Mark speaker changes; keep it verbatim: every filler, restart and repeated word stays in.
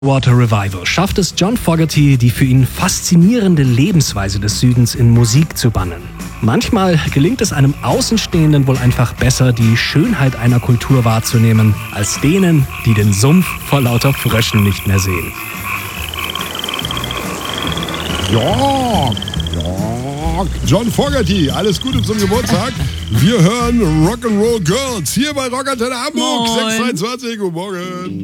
Speaker 1: Water Revival schafft es John Fogerty, die für ihn faszinierende Lebensweise des Südens in Musik zu bannen. Manchmal gelingt es einem Außenstehenden wohl einfach besser, die Schönheit einer Kultur wahrzunehmen, als denen, die den Sumpf vor lauter Fröschen nicht mehr sehen.
Speaker 2: Ja, ja, John Fogerty, alles Gute zum Geburtstag. Wir hören Rock'n'Roll Girls hier bei Rockantenne Hamburg.
Speaker 3: Moin.
Speaker 2: sechs drei zwei, guten Morgen.